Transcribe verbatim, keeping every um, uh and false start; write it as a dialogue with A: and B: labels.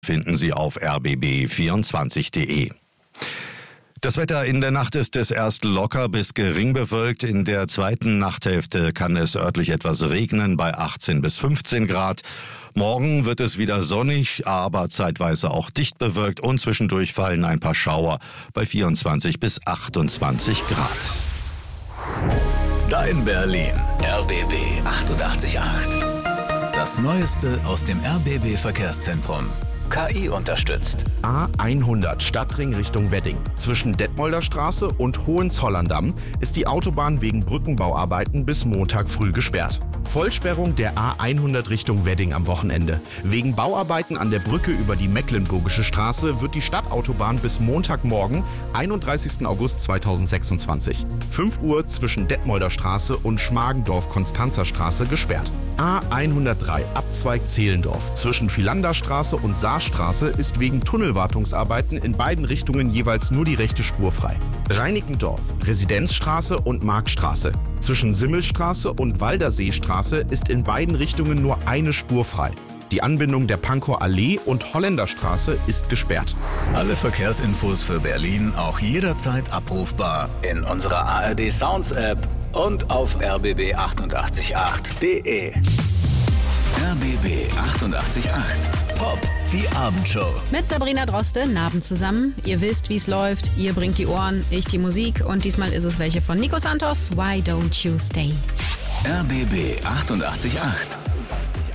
A: Finden Sie auf r b b vierundzwanzig punkt de. Das Wetter in der Nacht ist es erst locker bis gering bewölkt. In der zweiten Nachthälfte kann es örtlich etwas regnen bei achtzehn bis fünfzehn Grad. Morgen wird es wieder sonnig, aber zeitweise auch dicht bewölkt und zwischendurch fallen ein paar Schauer bei vierundzwanzig bis achtundzwanzig Grad.
B: Dein Berlin. R B B achtundachtzig Komma acht. Das Neueste aus dem R B B Verkehrszentrum. K I unterstützt.
C: A hundert Stadtring Richtung Wedding. Zwischen Detmolder Straße und Hohenzollern-Damm ist die Autobahn wegen Brückenbauarbeiten bis Montag früh gesperrt. Vollsperrung der A hundert Richtung Wedding am Wochenende. Wegen Bauarbeiten an der Brücke über die Mecklenburgische Straße wird die Stadtautobahn bis Montagmorgen, einunddreißigsten August zweitausendsechsundzwanzig, fünf Uhr zwischen Detmolder Straße und Schmargendorf-Konstanzer Straße gesperrt. A hundertdrei Abzweig Zehlendorf zwischen Philanderstraße und Saarstraße ist wegen Tunnelwartungsarbeiten in beiden Richtungen jeweils nur die rechte Spur frei. Reinickendorf, Residenzstraße und Marktstraße. Zwischen Simmelstraße und Walderseestraße ist in beiden Richtungen nur eine Spur frei. Die Anbindung der Pankower Allee und Holländerstraße ist gesperrt.
B: Alle Verkehrsinfos für Berlin auch jederzeit abrufbar in unserer A R D Sounds App und auf r b b achtundachtzig Komma acht punkt de. R B B achtundachtzig Komma acht. Pop, die Abendshow.
D: Mit Sabrina Droste, Abend zusammen. Ihr wisst, wie es läuft. Ihr bringt die Ohren, ich die Musik. Und diesmal ist es welche von Nico Santos. Why don't you stay?
B: R B B achtundachtzig Komma acht.